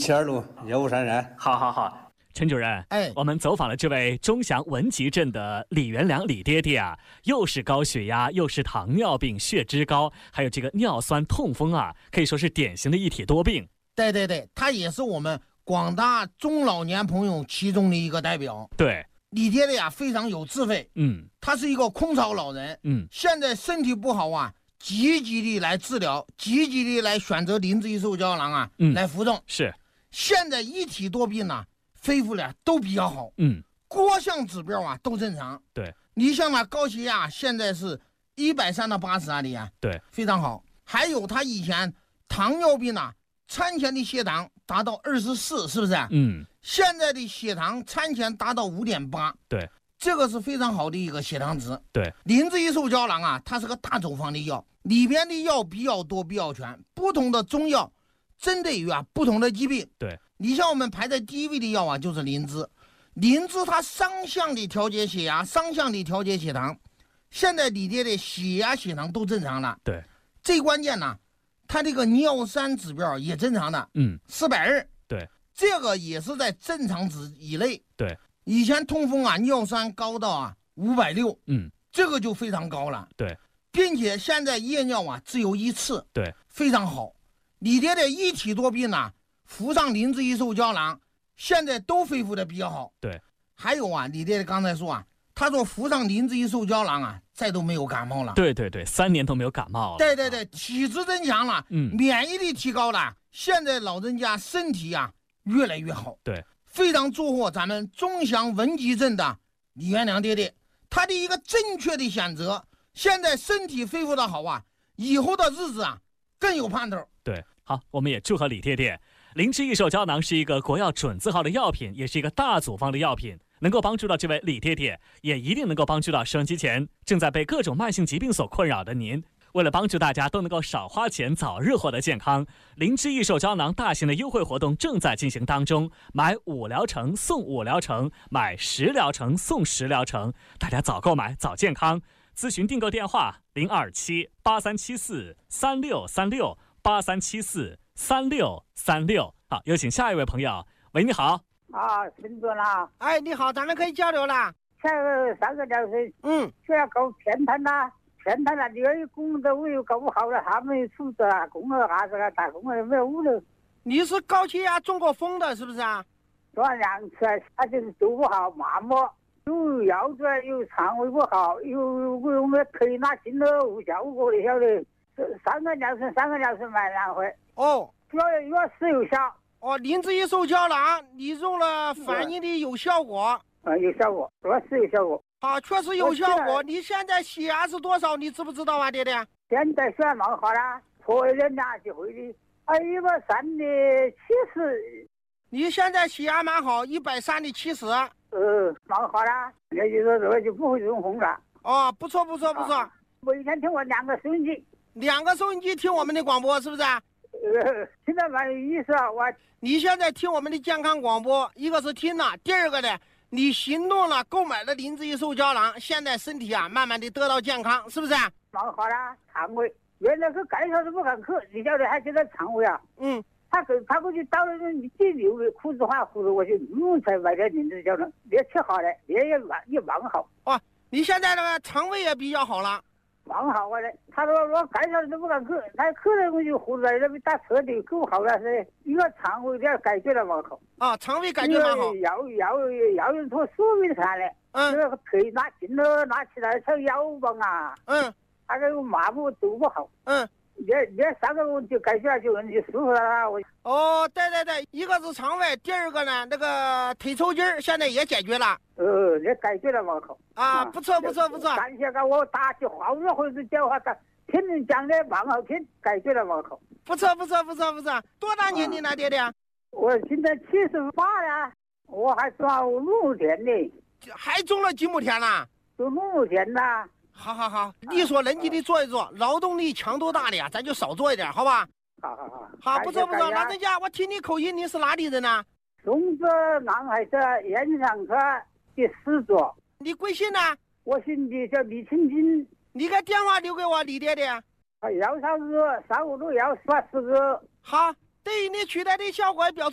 72路业务姗姗。 好，陈主任，我们走访了这位钟祥文集镇的李元良李爹爹啊，又是高血压，又是糖尿病、血脂高，还有这个尿酸痛风啊，可以说是典型的一体多病。 对，他也是我们广大中老年朋友其中的一个代表。 对， 李爹爹非常有智慧，他是一个空巢老人，现在身体不好啊，积极的来治疗，积极的来选择灵芝益寿胶囊啊，来服用。 是， 现在一体多病呢，恢复的都比较好，各项指标啊都正常。 对， 你像他高血压现在是130/80啊，李安， 对， 非常好。还有他以前糖尿病啊，餐前的血糖达到24，是不是？现在的血糖餐前达到5.8， 对， 这个是非常好的一个血糖值。 对， 灵芝益寿胶囊啊，它是个大处方的药，里边的药比较多比较全，不同的中药针对于不同的疾病。 对， 你像我们排在第一位的药啊，就是灵芝。灵芝它双向的调节血压，双向的调节血糖。现在李爹的血压血糖都正常了。 对， 最关键呢，它这个尿酸指标也正常的，420。 对， 这个也是在正常值以内。 对， 以前痛风啊，尿酸高到560，这个就非常高了。 对， 并且现在夜尿啊只有1次。 对， 非常好。李爹的一体多病啊，服上灵芝益寿胶囊，现在都恢复的比较好。 对， 还有啊，李爹的刚才说啊，他说服上灵芝益寿胶囊啊，再都没有感冒了。 对，3年都没有感冒了。 对，体质增强了，免疫力提高了，现在老人家身体啊越来越好。 对， 非常祝贺咱们钟祥文集镇的李元良爹爹，他的一个正确的选择，现在身体恢复的好啊，以后的日子啊更有盼头。 对，好，我们也祝贺李爹爹。灵芝益寿胶囊是一个国药准字号的药品，也是一个大组方的药品，能够帮助到这位李爹爹，也一定能够帮助到收音机前正在被各种慢性疾病所困扰的您。为了帮助大家都能够少花钱，早日获得健康，灵芝益寿胶囊大型的优惠活动正在进行当中，买5疗程送5疗程，买10疗程送10疗程，大家早购买早健康。咨询订购电话027-8374-3636，8374-3636。好，有请下一位朋友。喂，你好。 陈总啦。 你好，咱们可以交流了。 下个3个小时，就要搞偏瘫啦，你有工作我又搞不好了，他们又负责啊，工作啥子啊，打工啊没有屋了。 你是高血压中过风的，是不是啊？ 做了2次，他就是做不好，麻木，有腰子，有肠胃不好，有我用的推拿进了无效果，你晓得？3个疗程买2回。有时有效。 灵芝益寿胶囊你用了，反映的有效果。 有效果，确实有效果。 好，确实有效果。你现在血压是多少？你知不知道啊，爹爹？ 现在血压蛮好啦，破了2几回的，130的70。 你现在血压蛮好，130的70。 蛮好啦，也就是说就不会中风了。 不错。 我以前听过2个收音机 ，2个收音机听我们的广播，是不是？ 听得蛮有意思啊！ 你现在听我们的健康广播，一个是听了，第二个呢，你行动了，购买了灵芝益寿胶囊，现在身体啊慢慢的得到健康，是不是？ 蛮好啦，肠胃原来是盖上都不敢去，你晓得还觉得肠胃啊？他过去到了第6个裤子换胡子，我就才买点灵芝胶囊，也吃好了，也蛮好。 你现在那个肠胃也比较好了。 蛮好的，他说我盖上都不敢去，他去了我就胡子那边打车的够好了，是一个肠胃的感觉了蛮好。 肠胃感觉蛮好。 腰人脱所谓的看了，那个腿拿进了，拿起来才腰棒啊。他这个麻木都不好。你3个我就感觉就舒服了。 对，一个是肠胃，第二个呢，那个腿抽筋现在也解决了。 也解决了蛮好。 不错。 感谢我打起话或者电话打，听你讲的蛮好听，解决了蛮好。 不错。多大年龄了，爹爹？ 我现在78了，我还种5田呢。 还种了几亩田呢？ 种5田呢。 好，力所能及的做一做，劳动力强度大的呀，咱就少做一点，好吧？好，不错。老人家，我听你口音，你是哪里人呢？ 松子南海市延长村第4座。 你贵姓呢？ 我姓李，叫李清金。 你个电话留给我，李爹爹。 132356184个。 好，对于你取得的效果表